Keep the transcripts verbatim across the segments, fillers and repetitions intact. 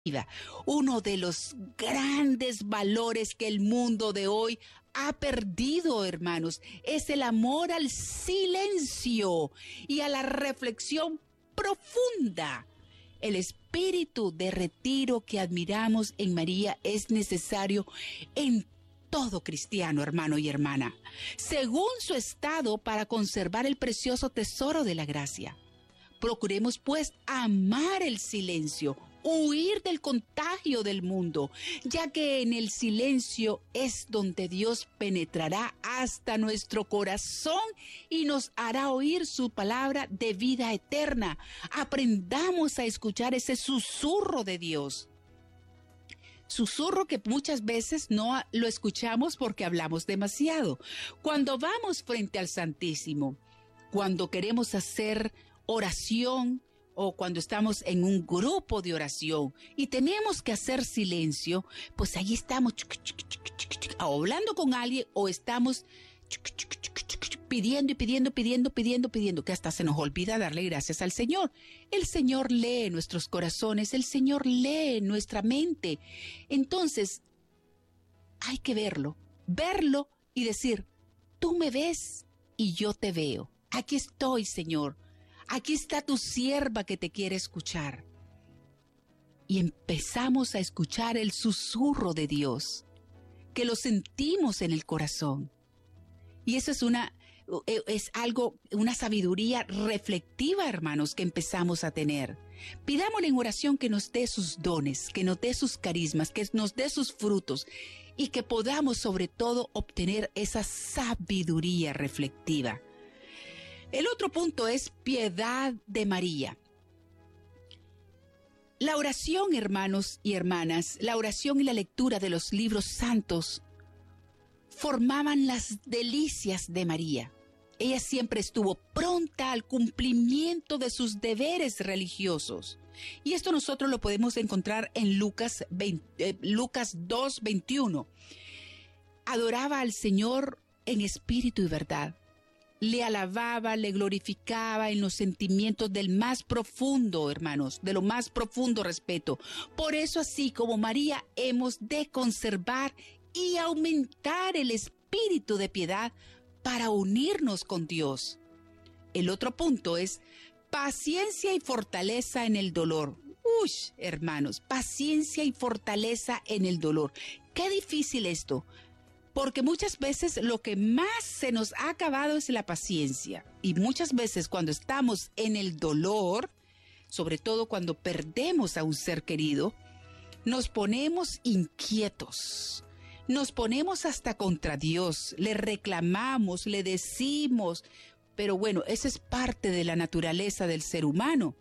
Uno de los grandes valores que el mundo de hoy ha perdido, hermanos, es el amor al silencio y a la reflexión profunda. El espíritu de retiro que admiramos en María es necesario en todo cristiano, hermano y hermana, según su estado, para conservar el precioso tesoro de la gracia. Procuremos, pues, amar el silencio, huir del contagio del mundo, ya que en el silencio es donde Dios penetrará hasta nuestro corazón y nos hará oír su palabra de vida eterna. Aprendamos a escuchar ese susurro de Dios. Susurro que muchas veces no lo escuchamos porque hablamos demasiado. Cuando vamos frente al Santísimo, cuando queremos hacer oración, o cuando estamos en un grupo de oración y tenemos que hacer silencio, pues ahí estamos hablando con alguien o estamos pidiendo y pidiendo, pidiendo, pidiendo, pidiendo, que hasta se nos olvida darle gracias al Señor. El Señor lee nuestros corazones, el Señor lee nuestra mente. Entonces, hay que verlo, verlo y decir, tú me ves y yo te veo. Aquí estoy, Señor. Aquí está tu sierva que te quiere escuchar. Y empezamos a escuchar el susurro de Dios, que lo sentimos en el corazón. Y eso es una, es algo, una sabiduría reflectiva, hermanos, que empezamos a tener. Pidámosle en oración que nos dé sus dones, que nos dé sus carismas, que nos dé sus frutos y que podamos sobre todo obtener esa sabiduría reflectiva. El otro punto es piedad de María. La oración, hermanos y hermanas, la oración y la lectura de los libros santos formaban las delicias de María. Ella siempre estuvo pronta al cumplimiento de sus deberes religiosos. Y esto nosotros lo podemos encontrar en Lucas, veinte, eh, Lucas dos, veintiuno. Adoraba al Señor en espíritu y verdad. Le alababa, le glorificaba en los sentimientos del más profundo, hermanos, de lo más profundo respeto. Por eso, así como María, hemos de conservar y aumentar el espíritu de piedad para unirnos con Dios. El otro punto es paciencia y fortaleza en el dolor. Uy, hermanos, paciencia y fortaleza en el dolor. Qué difícil esto. Porque muchas veces lo que más se nos ha acabado es la paciencia. Y muchas veces cuando estamos en el dolor, sobre todo cuando perdemos a un ser querido, nos ponemos inquietos. Nos ponemos hasta contra Dios, le reclamamos, le decimos. Pero bueno, esa es parte de la naturaleza del ser humano.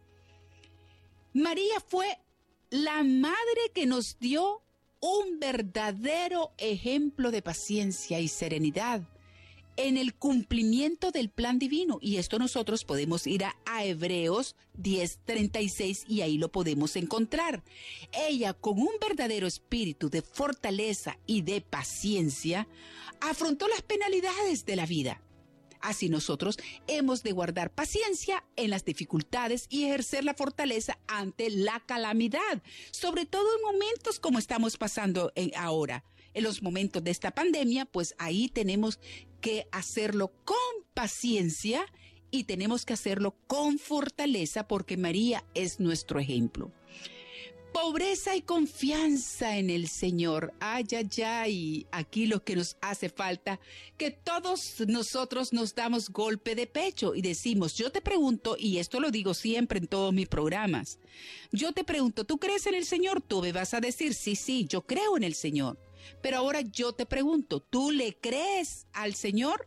María fue la madre que nos dio un verdadero ejemplo de paciencia y serenidad en el cumplimiento del plan divino. Y esto nosotros podemos ir a, a Hebreos diez, treinta y seis y ahí lo podemos encontrar. Ella, con un verdadero espíritu de fortaleza y de paciencia, afrontó las penalidades de la vida. Así nosotros hemos de guardar paciencia en las dificultades y ejercer la fortaleza ante la calamidad, sobre todo en momentos como estamos pasando en ahora. En los momentos de esta pandemia, pues ahí tenemos que hacerlo con paciencia y tenemos que hacerlo con fortaleza porque María es nuestro ejemplo. Pobreza y confianza en el Señor. Ay, ay, ay, aquí lo que nos hace falta, que todos nosotros nos damos golpe de pecho y decimos, yo te pregunto, y esto lo digo siempre en todos mis programas, yo te pregunto, ¿tú crees en el Señor? Tú me vas a decir, sí, sí, yo creo en el Señor. Pero ahora yo te pregunto, ¿tú le crees al Señor?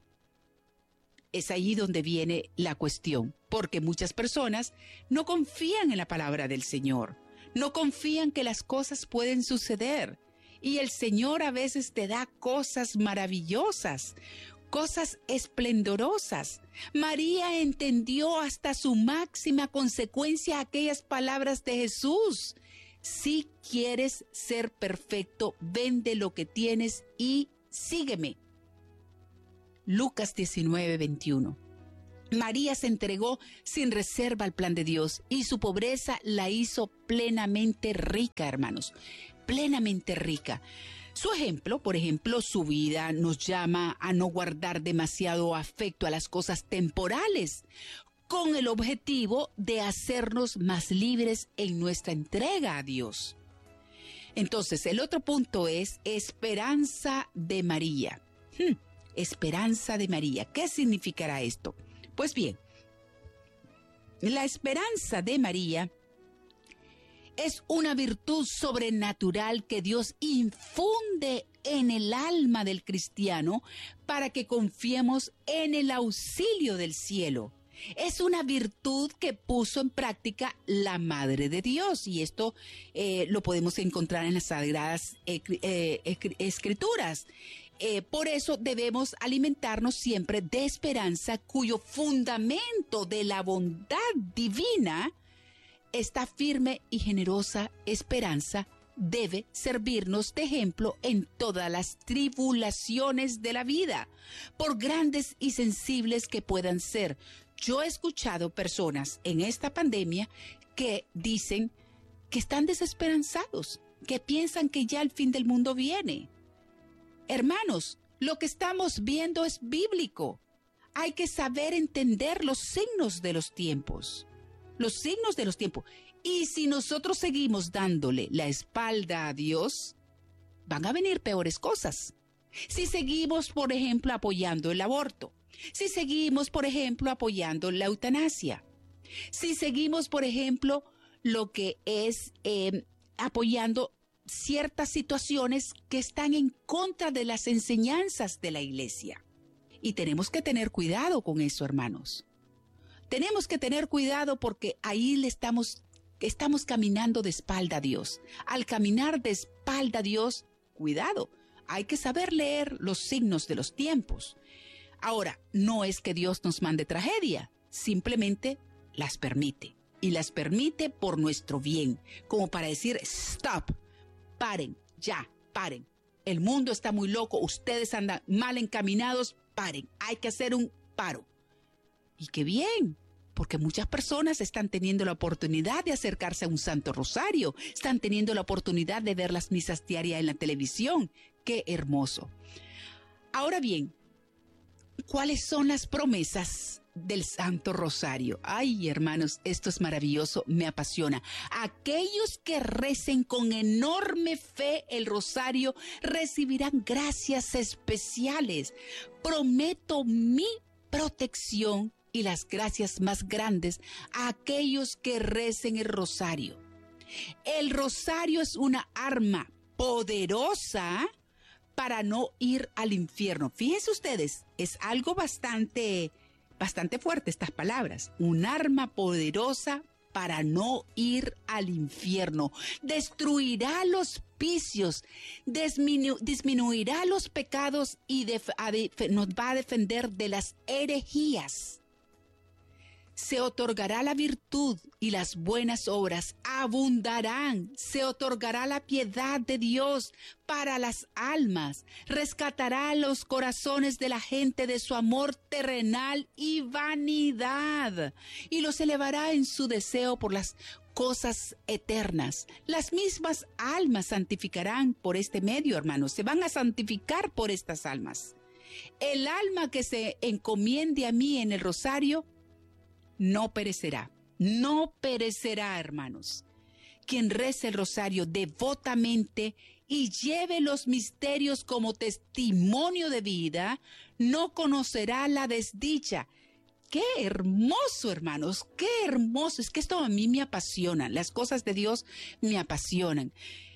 Es ahí donde viene la cuestión, porque muchas personas no confían en la palabra del Señor. No confían que las cosas pueden suceder. Y el Señor a veces te da cosas maravillosas, cosas esplendorosas. María entendió hasta su máxima consecuencia aquellas palabras de Jesús. Si quieres ser perfecto, vende lo que tienes y sígueme. Lucas diecinueve, veintiuno. María se entregó sin reserva al plan de Dios y su pobreza la hizo plenamente rica, hermanos, plenamente rica. Su ejemplo, por ejemplo, su vida nos llama a no guardar demasiado afecto a las cosas temporales, con el objetivo de hacernos más libres en nuestra entrega a Dios. Entonces, el otro punto es esperanza de María. Hmm, esperanza de María. ¿Qué significará esto? Pues bien, la esperanza de María es una virtud sobrenatural que Dios infunde en el alma del cristiano para que confiemos en el auxilio del cielo. Es una virtud que puso en práctica la Madre de Dios, y esto eh, lo podemos encontrar en las Sagradas eh, eh, Escrituras. Eh, por eso debemos alimentarnos siempre de esperanza, cuyo fundamento de la bondad divina, esta firme y generosa esperanza debe servirnos de ejemplo en todas las tribulaciones de la vida, por grandes y sensibles que puedan ser. Yo he escuchado personas en esta pandemia que dicen que están desesperanzados, que piensan que ya el fin del mundo viene. Hermanos, lo que estamos viendo es bíblico. Hay que saber entender los signos de los tiempos. Los signos de los tiempos. Y si nosotros seguimos dándole la espalda a Dios, van a venir peores cosas. Si seguimos, por ejemplo, apoyando el aborto. Si seguimos, por ejemplo, apoyando la eutanasia. Si seguimos, por ejemplo, lo que es eh, apoyando ciertas situaciones que están en contra de las enseñanzas de la iglesia. Y tenemos que tener cuidado con eso, hermanos. Tenemos que tener cuidado porque ahí le estamos, estamos caminando de espalda a Dios. Al caminar de espalda a Dios, cuidado, hay que saber leer los signos de los tiempos. Ahora, no es que Dios nos mande tragedia, simplemente las permite. Y las permite por nuestro bien, como para decir, stop. Paren, ya, paren. El mundo está muy loco, ustedes andan mal encaminados, paren. Hay que hacer un paro. Y qué bien, porque muchas personas están teniendo la oportunidad de acercarse a un Santo Rosario, están teniendo la oportunidad de ver las misas diarias en la televisión. Qué hermoso. Ahora bien, ¿cuáles son las promesas del Santo Rosario? Ay, hermanos, esto es maravilloso, me apasiona. Aquellos que recen con enorme fe el rosario recibirán gracias especiales. Prometo mi protección y las gracias más grandes a aquellos que recen el rosario. El rosario es una arma poderosa para no ir al infierno. Fíjense ustedes, es algo bastante... Bastante fuerte estas palabras. Un arma poderosa para no ir al infierno. Destruirá los vicios, disminu- disminuirá los pecados y def- a def- nos va a defender de las herejías. Se otorgará la virtud y las buenas obras abundarán. Se otorgará la piedad de Dios para las almas. Rescatará los corazones de la gente de su amor terrenal y vanidad. Y los elevará en su deseo por las cosas eternas. Las mismas almas santificarán por este medio, hermanos. Se van a santificar por estas almas. El alma que se encomiende a mí en el rosario no perecerá, no perecerá, hermanos. Quien rece el rosario devotamente y lleve los misterios como testimonio de vida, no conocerá la desdicha. ¡Qué hermoso, hermanos! ¡Qué hermoso! Es que esto a mí me apasiona, las cosas de Dios me apasionan.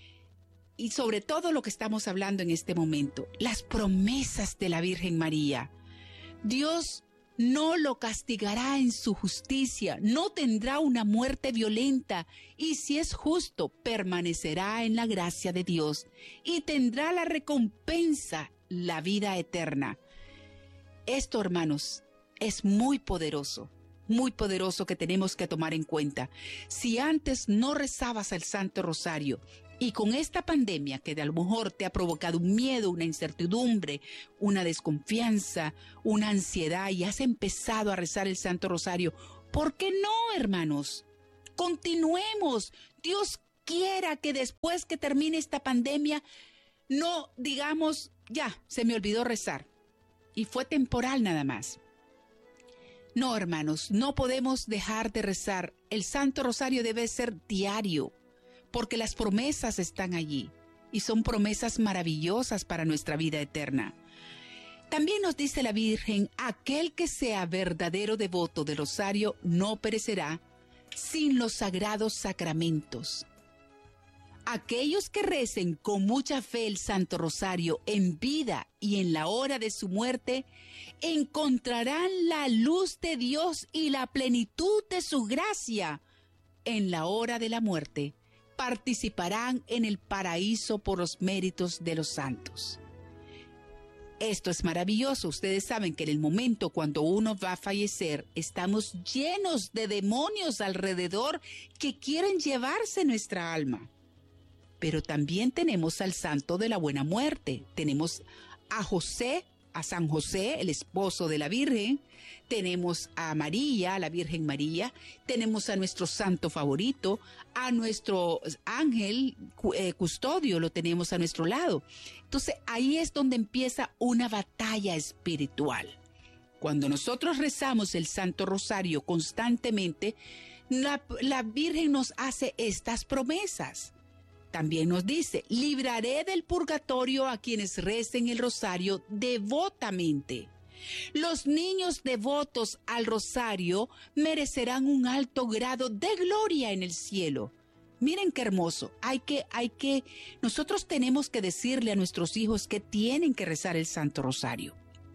Y sobre todo lo que estamos hablando en este momento, las promesas de la Virgen María. Dios no lo castigará en su justicia, no tendrá una muerte violenta, y si es justo, permanecerá en la gracia de Dios y tendrá la recompensa, la vida eterna. Esto, hermanos, es muy poderoso, muy poderoso que tenemos que tomar en cuenta. Si antes no rezabas el Santo Rosario, y con esta pandemia que de a lo mejor te ha provocado un miedo, una incertidumbre, una desconfianza, una ansiedad y has empezado a rezar el Santo Rosario, ¿por qué no, hermanos? Continuemos. Dios quiera que después que termine esta pandemia no digamos, ya, se me olvidó rezar y fue temporal nada más. No, hermanos, no podemos dejar de rezar. El Santo Rosario debe ser diario, porque las promesas están allí y son promesas maravillosas para nuestra vida eterna. También nos dice la Virgen, aquel que sea verdadero devoto del Rosario no perecerá sin los sagrados sacramentos. Aquellos que recen con mucha fe el Santo Rosario en vida y en la hora de su muerte, encontrarán la luz de Dios y la plenitud de su gracia. En la hora de la muerte, participarán en el paraíso por los méritos de los santos. Esto es maravilloso. Ustedes saben que en el momento cuando uno va a fallecer, estamos llenos de demonios alrededor que quieren llevarse nuestra alma. Pero también tenemos al santo de la buena muerte. Tenemos a José, a San José, el esposo de la Virgen. Tenemos a María, a la Virgen María. Tenemos a nuestro santo favorito, a nuestro ángel eh, custodio, lo tenemos a nuestro lado. Entonces ahí es donde empieza una batalla espiritual. Cuando nosotros rezamos el Santo Rosario constantemente, la, la Virgen nos hace estas promesas. También nos dice, libraré del purgatorio a quienes recen el rosario devotamente. Los niños devotos al rosario merecerán un alto grado de gloria en el cielo. Miren qué hermoso. Hay que, hay que, nosotros tenemos que decirle a nuestros hijos que tienen que rezar el Santo Rosario.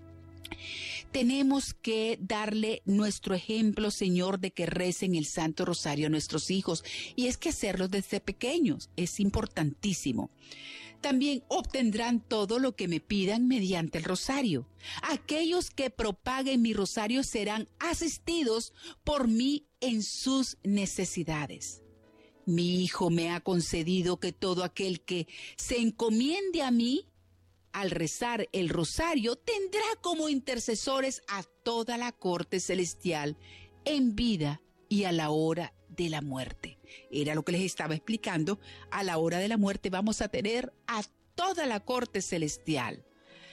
Tenemos que darle nuestro ejemplo, Señor, de que recen el Santo Rosario a nuestros hijos. Y es que hacerlo desde pequeños es importantísimo. También obtendrán todo lo que me pidan mediante el rosario. Aquellos que propaguen mi rosario serán asistidos por mí en sus necesidades. Mi Hijo me ha concedido que todo aquel que se encomiende a mí, al rezar el rosario, tendrá como intercesores a toda la corte celestial en vida y a la hora de la muerte. Era lo que les estaba explicando. A la hora de la muerte vamos a tener a toda la corte celestial.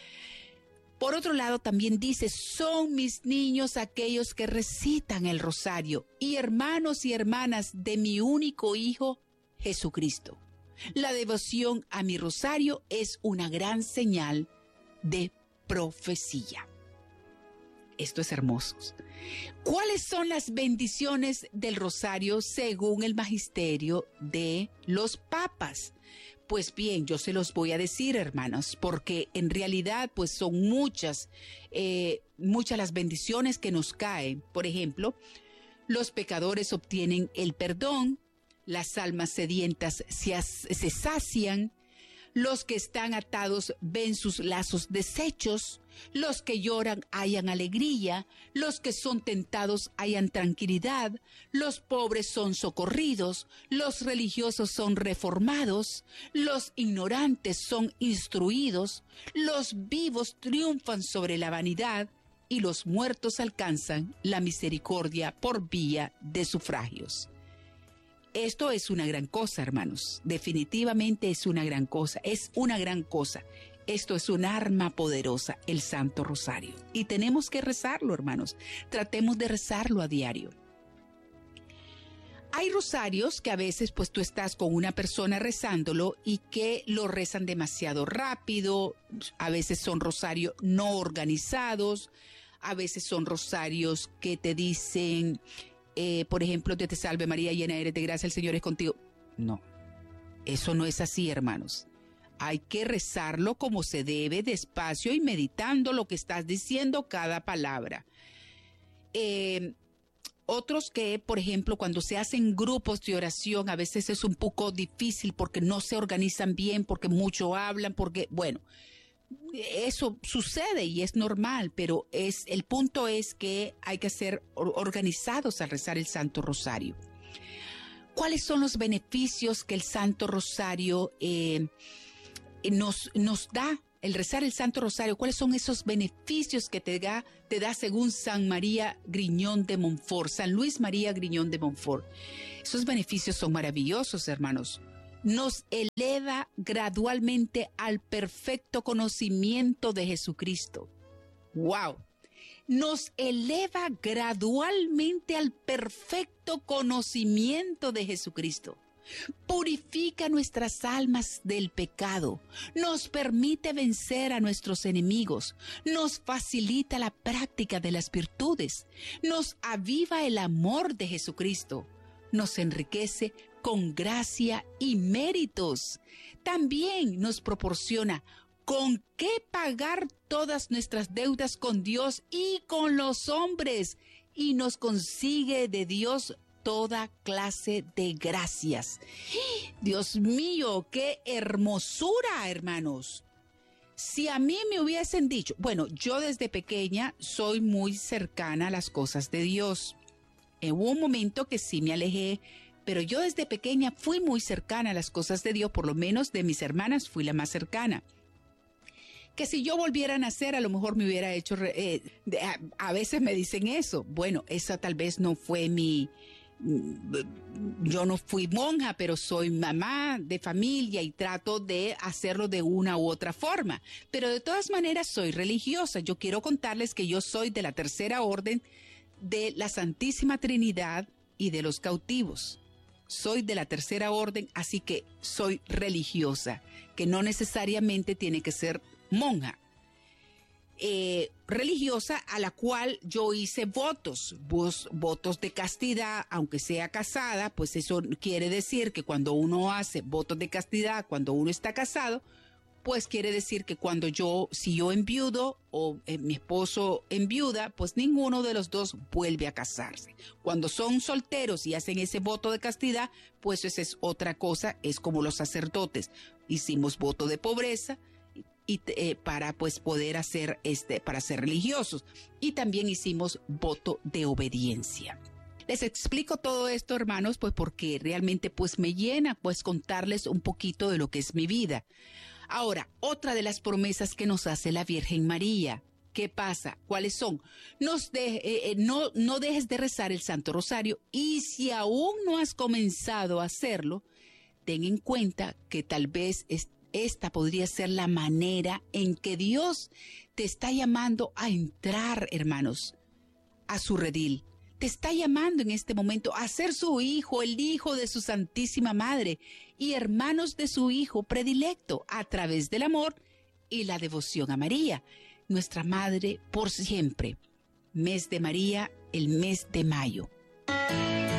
Por otro lado, también dice, son mis niños aquellos que recitan el rosario y hermanos y hermanas de mi único Hijo, Jesucristo. La devoción a mi rosario es una gran señal de profecía. Esto es hermoso. ¿Cuáles son las bendiciones del rosario según el magisterio de los papas? Pues bien, yo se los voy a decir, hermanos, porque en realidad pues son muchas, eh, muchas las bendiciones que nos caen. Por ejemplo, los pecadores obtienen el perdón, las almas sedientas se, se sacian, los que están atados ven sus lazos deshechos, los que lloran hallan alegría, los que son tentados hallan tranquilidad, los pobres son socorridos, los religiosos son reformados, los ignorantes son instruidos, los vivos triunfan sobre la vanidad y los muertos alcanzan la misericordia por vía de sufragios. Esto es una gran cosa, hermanos. Definitivamente es una gran cosa. Es una gran cosa. Esto es un arma poderosa, el Santo Rosario. Y tenemos que rezarlo, hermanos. Tratemos de rezarlo a diario. Hay rosarios que a veces pues tú estás con una persona rezándolo y que lo rezan demasiado rápido. A veces son rosarios no organizados. A veces son rosarios que te dicen... Eh, por ejemplo, Dios te salve María, llena eres de gracia, el Señor es contigo. No, eso no es así, hermanos. Hay que rezarlo como se debe, despacio y meditando lo que estás diciendo cada palabra. Eh, otros que, por ejemplo, cuando se hacen grupos de oración, a veces es un poco difícil porque no se organizan bien, porque mucho hablan, porque, bueno, eso sucede y es normal, pero es, el punto es que hay que ser organizados al rezar el Santo Rosario. ¿Cuáles son los beneficios que el Santo Rosario eh, nos, nos da? El rezar el Santo Rosario, ¿cuáles son esos beneficios que te da, te da según San María Griñón de Montfort, San Luis María Griñón de Montfort? Esos beneficios son maravillosos, hermanos. Nos eleva gradualmente al perfecto conocimiento de Jesucristo. ¡Wow! Nos eleva gradualmente al perfecto conocimiento de Jesucristo. Purifica nuestras almas del pecado, nos permite vencer a nuestros enemigos, nos facilita la práctica de las virtudes, nos aviva el amor de Jesucristo, nos enriquece con gracia y méritos. También nos proporciona con qué pagar todas nuestras deudas con Dios y con los hombres, y nos consigue de Dios toda clase de gracias. Dios mío, qué hermosura, hermanos. Si a mí me hubiesen dicho, bueno, yo desde pequeña soy muy cercana a las cosas de Dios. Hubo un momento que sí me alejé, pero yo desde pequeña fui muy cercana a las cosas de Dios, por lo menos de mis hermanas fui la más cercana. Que si yo volviera a nacer, a lo mejor me hubiera hecho... Eh, a, a veces me dicen eso. Bueno, esa tal vez no fue mi... Yo no fui monja, pero soy mamá de familia y trato de hacerlo de una u otra forma. Pero de todas maneras soy religiosa. Yo quiero contarles que yo soy de la tercera orden de la Santísima Trinidad y de los cautivos. Soy de la tercera orden, así que soy religiosa, que no necesariamente tiene que ser monja. Eh, religiosa a la cual yo hice votos, vos, votos de castidad, aunque sea casada, pues eso quiere decir que cuando uno hace votos de castidad, cuando uno está casado, pues quiere decir que cuando yo, si yo enviudo o eh, mi esposo enviuda, pues ninguno de los dos vuelve a casarse. Cuando son solteros y hacen ese voto de castidad, pues esa es otra cosa, es como los sacerdotes. Hicimos voto de pobreza, y eh, para pues poder hacer este para ser religiosos, y también hicimos voto de obediencia. Les explico todo esto, hermanos, pues porque realmente pues me llena pues contarles un poquito de lo que es mi vida. Ahora, otra de las promesas que nos hace la Virgen María. ¿Qué pasa? ¿Cuáles son? Nos de, eh, no, no dejes de rezar el Santo Rosario, y si aún no has comenzado a hacerlo, ten en cuenta que tal vez es Esta podría ser la manera en que Dios te está llamando a entrar, hermanos, a su redil. Te está llamando en este momento a ser su hijo, el hijo de su Santísima Madre y hermanos de su Hijo predilecto a través del amor y la devoción a María, nuestra Madre por siempre. Mes de María, el mes de mayo.